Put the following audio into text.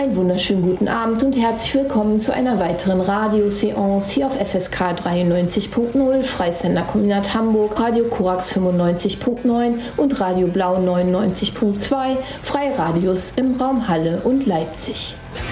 Einen wunderschönen guten Abend und herzlich willkommen zu einer weiteren Radioseance hier auf FSK 93.0, Freisender Kombinat Hamburg, Radio Korax 95.9 und Radio Blau 99.2, Freie Radios im Raum Halle und Leipzig.